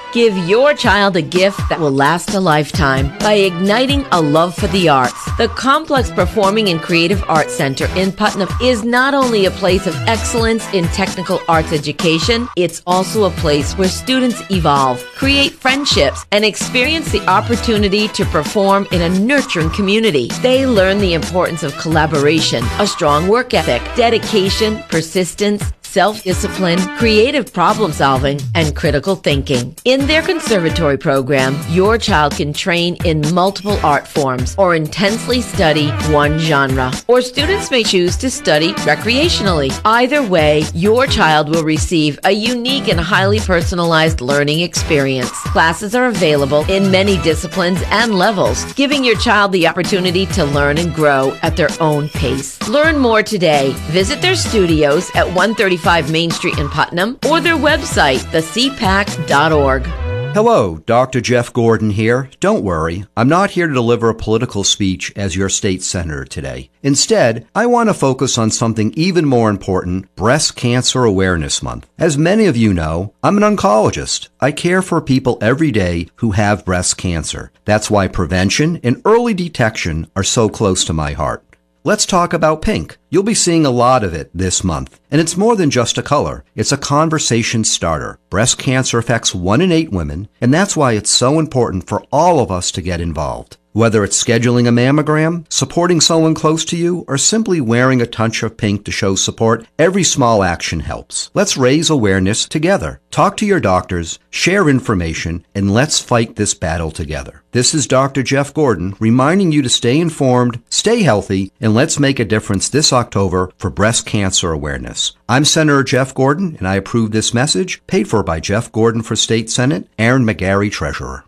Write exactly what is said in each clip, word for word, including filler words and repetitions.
Give your child a gift that will last a lifetime by igniting a love for the arts. The Complex Performing and Creative Arts Center in Putnam is not only a place of excellence in technical arts education, it's also a place where students evolve, create friendships, and experience the opportunity to perform in a nurturing community. They learn the importance of collaboration, a strong work ethic, dedication, persistence, self-discipline, creative problem-solving, and critical thinking. In their conservatory program, your child can train in multiple art forms or intensely study one genre. Or students may choose to study recreationally. Either way, your child will receive a unique and highly personalized learning experience. Classes are available in many disciplines and levels, giving your child the opportunity to learn and grow at their own pace. Learn more today. Visit their studios at one thirty-five Main Street in Putnam or their website, the c pac dot org. Hello, Doctor Jeff Gordon here. Don't worry, I'm not here to deliver a political speech as your state senator today. Instead, I want to focus on something even more important, Breast Cancer Awareness Month. As many of you know, I'm an oncologist. I care for people every day who have breast cancer. That's why prevention and early detection are so close to my heart. Let's talk about pink. You'll be seeing a lot of it this month. And it's more than just a color. It's a conversation starter. Breast cancer affects one in eight women, and that's why it's so important for all of us to get involved. Whether it's scheduling a mammogram, supporting someone close to you, or simply wearing a touch of pink to show support, every small action helps. Let's raise awareness together. Talk to your doctors, share information, and let's fight this battle together. This is Doctor Jeff Gordon reminding you to stay informed, stay healthy, and let's make a difference this October for breast cancer awareness. I'm Senator Jeff Gordon, and I approve this message, paid for by Jeff Gordon for State Senate, Aaron McGarry, Treasurer.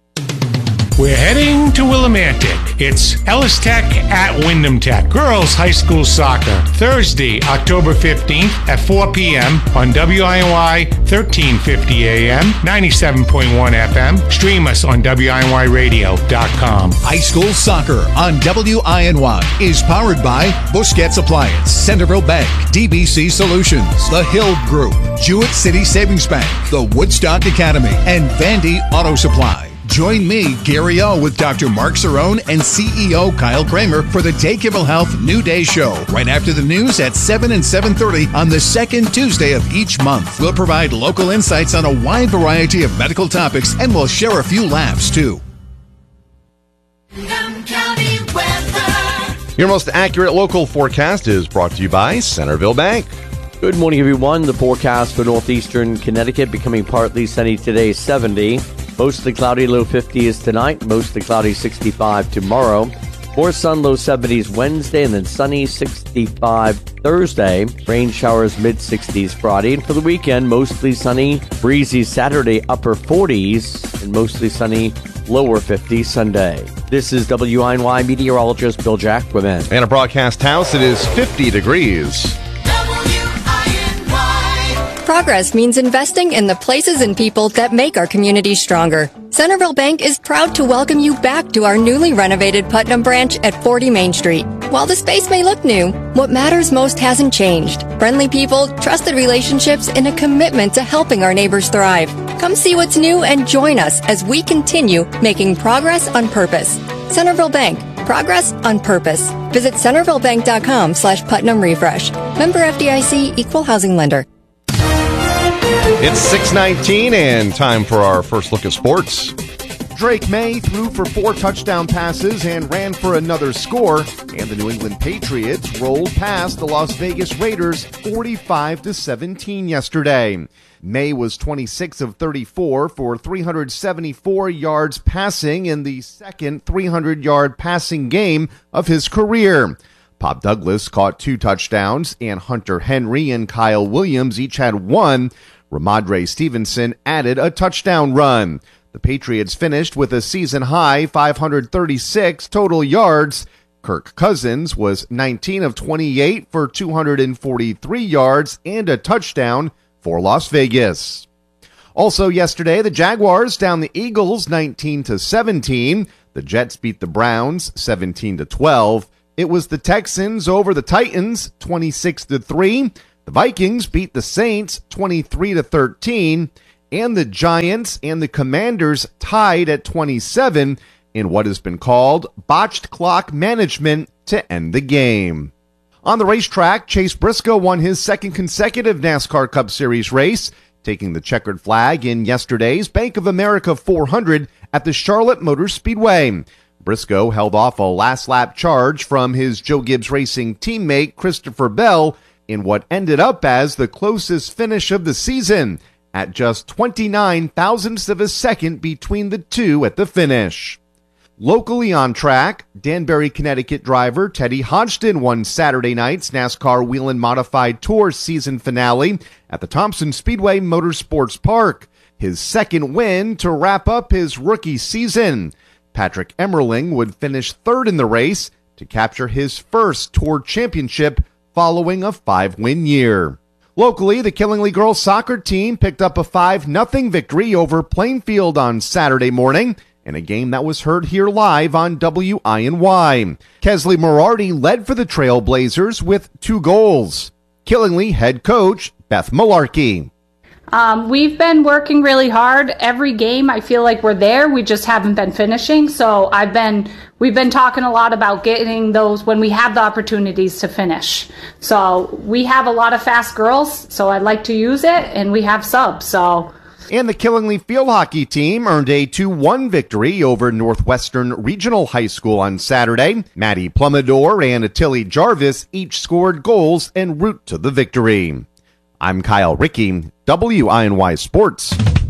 We're heading to Willimantic. It's Ellis Tech at Wyndham Tech. Girls High School Soccer. Thursday, October fifteenth at four p.m. on W I N Y thirteen fifty A M, ninety-seven point one F M. Stream us on W I N Y radio dot com. High School Soccer on W I N Y is powered by Busquets Appliance, Centerville Bank, D B C Solutions, The Hill Group, Jewett City Savings Bank, the Woodstock Academy, and Vandy Auto Supply. Join me, Gary O, with Doctor Mark Cerrone and C E O Kyle Kramer for the Take Kibble Health New Day Show, right after the news at seven and seven thirty on the second Tuesday of each month. We'll provide local insights on a wide variety of medical topics, and we'll share a few laughs, too. Your most accurate local forecast is brought to you by Centerville Bank. Good morning, everyone. The forecast for northeastern Connecticut becoming partly sunny today, seventy. Mostly cloudy, low fifties tonight. Mostly cloudy, sixty-five tomorrow. More sun, low seventies Wednesday, and then sunny, sixty-five Thursday. Rain showers, mid sixties Friday. And for the weekend, mostly sunny, breezy Saturday, upper forties, and mostly sunny, lower fifties Sunday. This is W I N Y meteorologist Bill Jacquemin. And a broadcast house, it is fifty degrees. Progress means investing in the places and people that make our community stronger. Centerville Bank is proud to welcome you back to our newly renovated Putnam branch at forty Main Street. While the space may look new, what matters most hasn't changed. Friendly people, trusted relationships, and a commitment to helping our neighbors thrive. Come see what's new and join us as we continue making progress on purpose. Centerville Bank. Progress on purpose. Visit centervillebank.com slash Putnam Refresh. Member F D I C, Equal Housing Lender. It's six nineteen and time for our first look at sports. Drake May threw for four touchdown passes and ran for another score, and the New England Patriots rolled past the Las Vegas Raiders forty-five to seventeen yesterday. May was twenty-six of thirty-four for three hundred seventy-four yards passing in the second three hundred yard passing game of his career. Pop Douglas caught two touchdowns, and Hunter Henry and Kyle Williams each had one. Ramondre Stevenson added a touchdown run. The Patriots finished with a season-high five hundred thirty-six total yards. Kirk Cousins was nineteen of twenty-eight for two hundred forty-three yards and a touchdown for Las Vegas. Also yesterday, the Jaguars down the Eagles nineteen to seventeen. The Jets beat the Browns seventeen to twelve. It was the Texans over the Titans twenty-six to three. The Vikings beat the Saints twenty-three to thirteen, and the Giants and the Commanders tied at twenty-seven in what has been called botched clock management to end the game. On the racetrack, Chase Briscoe won his second consecutive NASCAR Cup Series race, taking the checkered flag in yesterday's Bank of America four hundred at the Charlotte Motor Speedway. Briscoe held off a last-lap charge from his Joe Gibbs Racing teammate Christopher Bell in what ended up as the closest finish of the season, at just twenty-nine thousandths of a second between the two at the finish. Locally on track, Danbury, Connecticut driver Teddy Hodgson won Saturday night's NASCAR Whelen Modified Tour season finale at the Thompson Speedway Motorsports Park, his second win to wrap up his rookie season. Patrick Emmerling would finish third in the race to capture his first Tour championship following a five-win year. Locally, the Killingly girls soccer team picked up a five nothing victory over Plainfield on Saturday morning in a game that was heard here live on W I N Y. Kesley Morardi led for the Trailblazers with two goals. Killingly head coach Beth Malarkey. Um, we've been working really hard. Every game, I feel like we're there. We just haven't been finishing. So I've been, we've been talking a lot about getting those when we have the opportunities to finish. So we have a lot of fast girls, so I'd like to use it, and we have subs. So. And the Killingly field hockey team earned a two one victory over Northwestern Regional High School on Saturday. Maddie Plumidor and Attilly Jarvis each scored goals en route to the victory. I'm Kyle Rickey, W I N Y Sports.